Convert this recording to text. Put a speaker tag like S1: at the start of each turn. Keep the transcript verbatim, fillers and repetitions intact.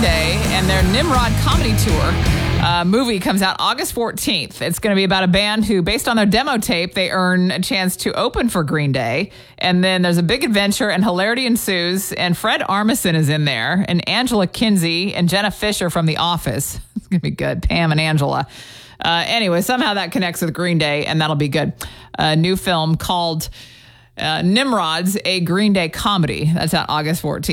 S1: Day and their Nimrod comedy tour. Uh, movie comes out August fourteenth. It's going to be about a band who, based on their demo tape, they earn a chance to open for Green Day. And then there's a big adventure and hilarity ensues. And Fred Armisen is in there, and Angela Kinsey and Jenna Fisher from The Office. It's going to be good. Pam and Angela. Uh, anyway, somehow that connects with Green Day, and that'll be good. A new film called uh, Nimrods, a Green Day comedy. That's out August fourteenth.